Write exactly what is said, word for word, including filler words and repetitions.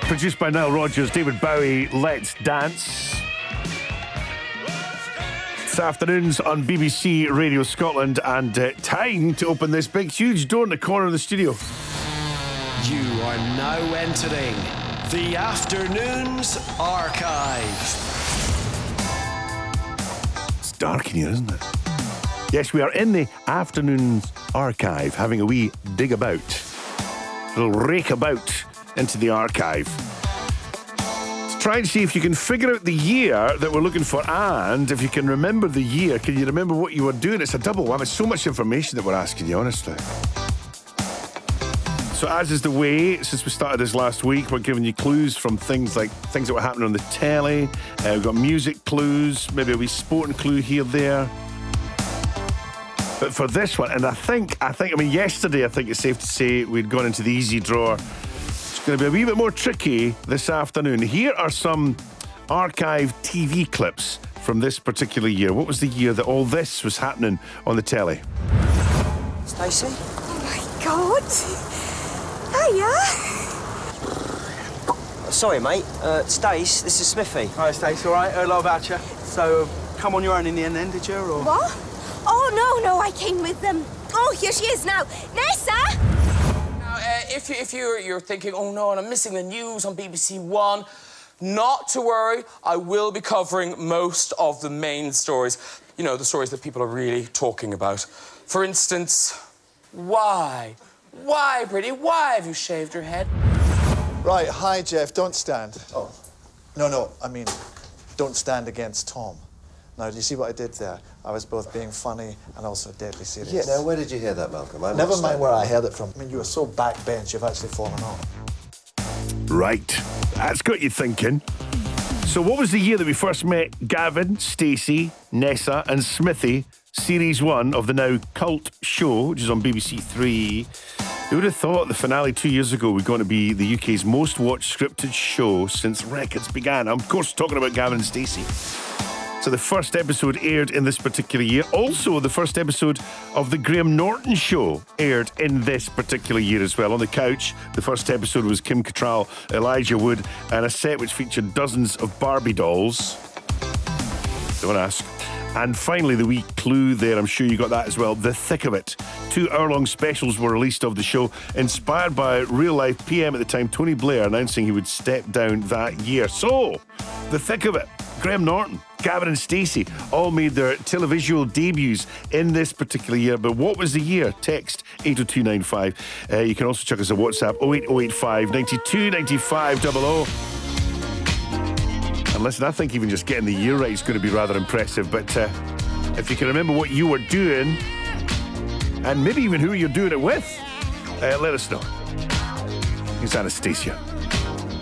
Produced by Nile Rodgers, David Bowie, Let's Dance. This afternoon's on B B C Radio Scotland, and uh, time to open this big, huge door in the corner of the studio. You are now entering the Afternoons Archive. It's dark in here, isn't it? Yes, we are in the Afternoons Archive, having a wee dig about. A little rake about into the archive. Let's try and see if you can figure out the year that we're looking for, and if you can remember the year, can you remember what you were doing? It's a double whammy. It's so much information that we're asking you, honestly. So as is the way, since we started this last week, we're giving you clues from things like things that were happening on the telly. Uh, we've got music clues, maybe a wee sporting clue here, there. But for this one, and I think, I think, I mean, yesterday, I think it's safe to say we'd gone into the easy drawer. It's going to be a wee bit more tricky this afternoon. Here are some archive T V clips from this particular year. What was the year that all this was happening on the telly? Stacey? Oh my God. Hiya. Sorry, mate. Uh, Stace, this is Smithy. Hi, Stace, all right? Heard a lot about you. So, come on your own in the end then, did you, or...? What? Oh, no, no, I came with them. Oh, here she is now. Nessa! Now, uh, if, you, if you're, you're thinking, oh, no, and I'm missing the news on B B C One, not to worry. I will be covering most of the main stories. You know, the stories that people are really talking about. For instance, why? Why, Bridie? Why have you shaved your head? Right, hi, Jeff. Don't stand. Oh. No, no, I mean, don't stand against Tom. Now, do you see what I did there? I was both being funny and also deadly serious. Yeah, now, where did you hear that, Malcolm? I'm Never mind where I heard it from. I mean, you were so backbench, you've actually fallen off. Right, that's got you thinking. So what was the year that we first met Gavin, Stacey, Nessa and Smithy, Series one of the now cult show, which is on B B C Three? Who would have thought the finale two years ago was going to be the U K's most watched scripted show since records began? I'm, of course, talking about Gavin and Stacey. So the first episode aired in this particular year. Also, the first episode of The Graham Norton Show aired in this particular year as well. On the couch, the first episode was Kim Cattrall, Elijah Wood, and a set which featured dozens of Barbie dolls. Don't ask. And finally, the wee clue there, I'm sure you got that as well, The Thick of It. Two hour-long specials were released of the show, inspired by real-life P M at the time, Tony Blair, announcing he would step down that year. So, The Thick of It, Graham Norton, Gavin and Stacey all made their televisual debuts in this particular year. But what was the year? Text eight oh two nine five. Uh, you can also check us on WhatsApp oh eight oh eight five, nine two nine five double oh. And listen, I think even just getting the year right is going to be rather impressive. But uh, if you can remember what you were doing, and maybe even who you're doing it with, uh, let us know. Here's Anastacia.